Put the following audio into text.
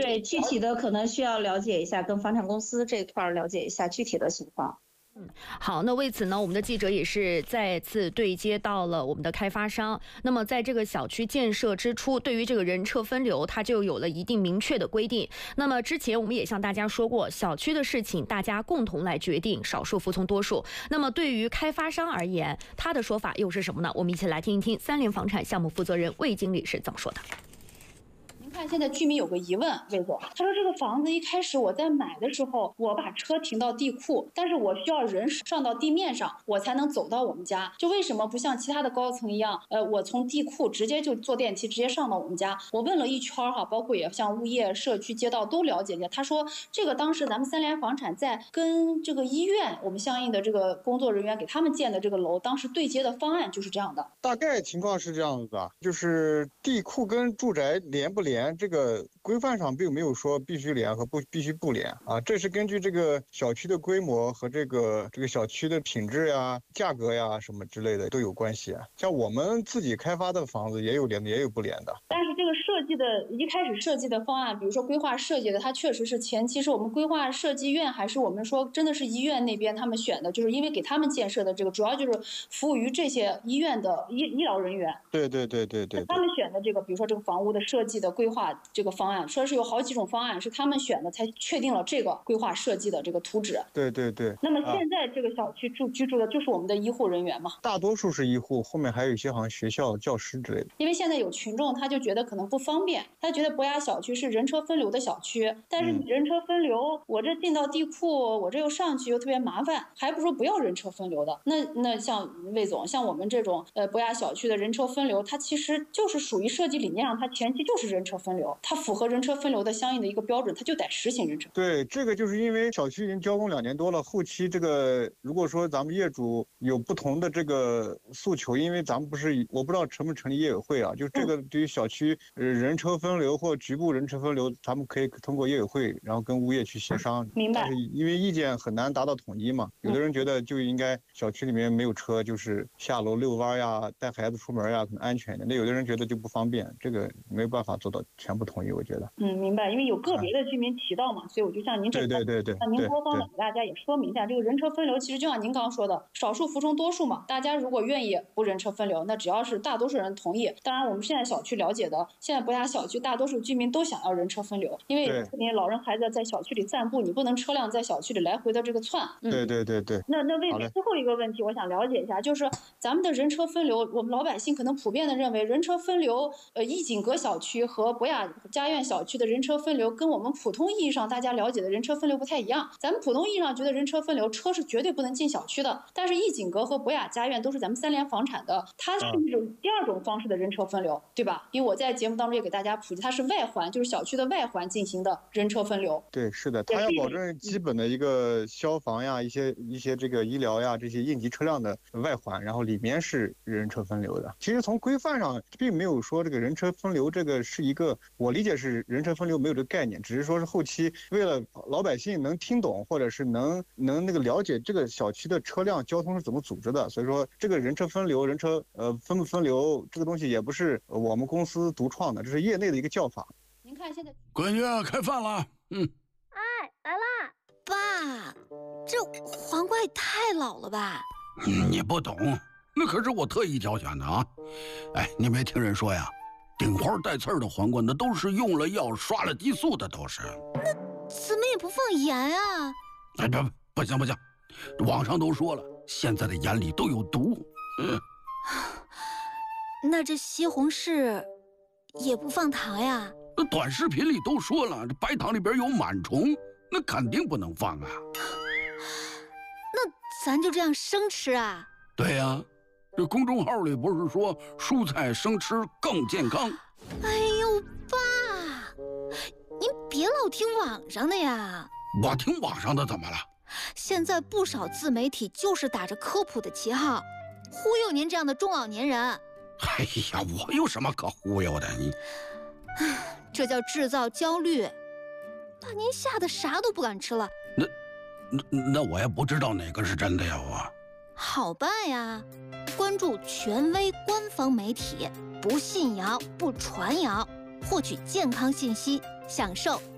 对，具体的可能需要了解一下，跟房产公司这块了解一下具体的情况。 好，那为此呢，我们的记者也是再次对接到了我们的开发商。那么在这个小区建设之初，对于这个人车分流，它就有了一定明确的规定。那么之前我们也向大家说过，小区的事情大家共同来决定，少数服从多数。那么对于开发商而言，他的说法又是什么呢？我们一起来听一听三联房产项目负责人魏经理是怎么说的。 您看，现在居民有个疑问，魏总，他说这个房子一开始我在买的时候，我把车停到地库，但是我需要人上到地面上，我才能走到我们家。就为什么不像其他的高层一样，我从地库直接就坐电梯直接上到我们家？我问了一圈哈，包括也像物业、社区、街道都了解一下，他说这个当时咱们三联房产在跟这个医院，我们相应的这个工作人员给他们建的这个楼，当时对接的方案就是这样的。 大概情况是这样子的，就是地库跟住宅连不连，这个规范上并没有说必须连和必须不连啊，这是根据这个小区的规模和这个小区的品质呀、价格呀什么之类的都有关系啊。像我们自己开发的房子也有连的，也有不连的。 但是这个设计的一开始设计的方案，比如说规划设计的，它确实是前期是我们规划设计院，还是我们说真的是医院那边他们选的，就是因为给他们建设的这个主要就是服务于这些医院的医疗人员。 对， 他们选的这个，比如说这个房屋的设计的规划这个方案，说是有好几种方案是他们选的，才确定了这个规划设计的这个图纸。 对。 那么现在这个小区居住的就是我们的医护人员嘛？ 大多数是医护，后面还有一些好像学校教师之类的。 因为现在有群众他就觉得可能不方便，他觉得博雅小区是人车分流的小区，但是你人车分流，我这进到地库，我这又上去又特别麻烦，还不如不要人车分流的。那像魏总，像我们这种博雅小区的人车分流，它其实就是属于设计理念上，它前期就是人车分流，它符合人车分流的相应的一个标准，它就得实行人车。 对，这个就是因为小区已经交工2年多了，后期这个如果说咱们业主有不同的这个诉求，因为咱们我不知道成不成立业委会啊，就这个对于小区人车分流或局部人车分流，咱们可以通过业委会，然后跟物业去协商。 明白。 但是因为意见很难达到统一嘛，有的人觉得就应该小区里面没有车，就是下楼遛弯呀、带孩子出门呀，可能安全一点。那有的人觉得就不方便，这个没有办法做到全部统一，我觉得。 明白。因为有个别的居民提到嘛，所以我就像您这对， 向您多方的给大家也说明一下，这个人车分流其实就像您刚刚说的，少数服从多数嘛。大家如果愿意不人车分流，那只要是大多数人同意。当然，我们现在小区了解的，现在博雅小区大多数居民都想要人车分流，因为你老人孩子在小区里散步，你不能车辆在小区里来回的这个窜。 对。 那为最后一个问题，我想了解一下，就是咱们的人车分流，我们老百姓可能普遍的认为人车分流，逸景阁小区和博雅家苑小区的人车分流跟我们普通意义上大家了解的人车分流不太一样。咱们普通意义上觉得人车分流，车是绝对不能进小区的，但是逸景阁和博雅家苑都是咱们三联房产的，它是一种第二种方式的人车分流，对吧？因为我在节目当中也给大家普及，它是外环，就是小区的外环进行的人车分流。 对，是的，它要保证基本的一个消防呀、一些这个医疗呀这些应急车辆的外环，然后里面是人车分流的。其实从规范上并没有说这个人车分流这个是一个，我理解是人车分流没有这个概念，只是说是后期为了老百姓能听懂，或者是能那个了解这个小区的车辆交通是怎么组织的，所以说这个人车分流、人车分不分流这个东西也不是我们公司独创的，这是业内的一个叫法。 您看现在， 闺女开饭了。 哎，来啦！爸，这黄瓜也太老了吧？ 你不懂，那可是我特意挑选的啊！哎，你没听人说呀？顶花带刺儿的黄瓜，那都是用了药、刷了激素的，都是。 那怎么也不放盐啊？ 哎，不行，网上都说了，现在的盐里都有毒。 那这西红柿也不放糖呀？ 那短视频里都说了，这白糖里边有螨虫，那肯定不能放啊。 那咱就这样生吃啊？ 对呀，这公众号里不是说蔬菜生吃更健康？ 哎呦，爸，您别老听网上的呀。 我听网上的怎么了？ 现在不少自媒体就是打着科普的旗号，忽悠您这样的中老年人。 哎呀，我有什么可忽悠的？你， 这叫制造焦虑，把您吓得啥都不敢吃了。 那我也不知道哪个是真的呀，我。 好办呀，关注权威官方媒体，不信谣不传谣，获取健康信息，享受